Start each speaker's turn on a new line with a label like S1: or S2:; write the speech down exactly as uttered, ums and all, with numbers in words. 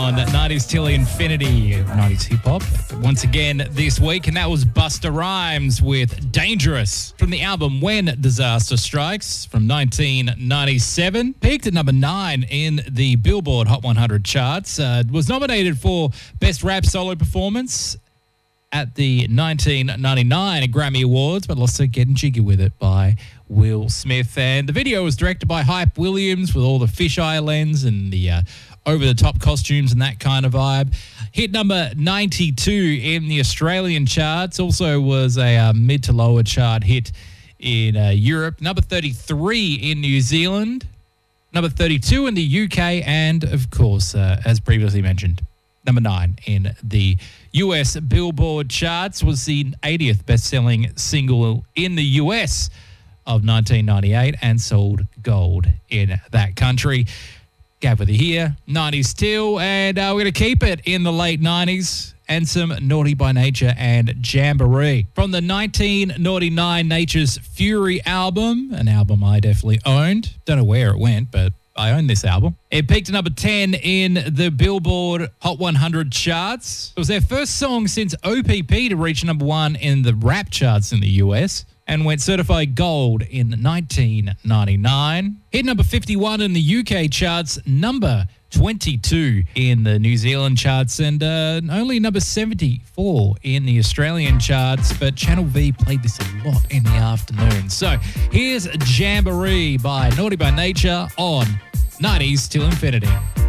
S1: On nineties till infinity, nineties hip hop once again this week, and that was Busta Rhymes with Dangerous from the album When Disaster Strikes from nineteen ninety-seven. Peaked at number nine in the Billboard Hot one hundred charts. Uh, was nominated for Best Rap Solo Performance at the nineteen ninety-nine Grammy Awards, but also getting jiggy with it by Will Smith. And the video was directed by Hype Williams with all the fisheye lens and the uh, over-the-top costumes and that kind of vibe. Hit number ninety-two in the Australian charts. Also was a uh, mid to lower chart hit in uh, Europe. Number thirty-three in New Zealand. Number thirty-two in the U K. And, of course, uh, as previously mentioned, number nine in the U S Billboard charts. Was the eightieth best-selling single in the U S of nineteen ninety-eight and sold gold in that country. Gav with you here, nineties till, and uh, we're going to keep it in the late nineties and some Naughty by Nature and Jamboree. From the nineteen ninety-nine Nature's Fury album, an album I definitely owned. Don't know where it went, but I own this album. It peaked at number ten in the Billboard Hot one hundred charts. It was their first song since O P P to reach number one in the rap charts in the U S, and went certified gold in nineteen ninety-nine. Hit number fifty-one in the U K charts, number twenty-two in the New Zealand charts, and uh, only number seventy-four in the Australian charts, but Channel V played this a lot in the afternoon. So here's Jamboree by Naughty by Nature on nineties till infinity.